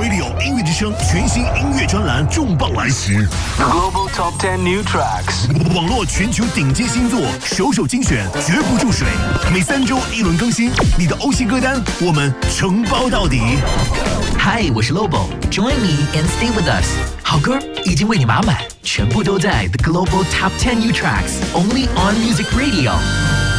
Radio 音乐之声全新音乐专栏重磅来袭 Global Top 10 New Tracks， 网络全球顶尖新作，首首精选，绝不注水。每3周1轮更新，你的欧系歌单我们承包到底。 嗨，我是 Lobo，Join me and stay with us。好歌已经为你码满，全部都在 The Global Top 10 New Tracks，only on Music Radio。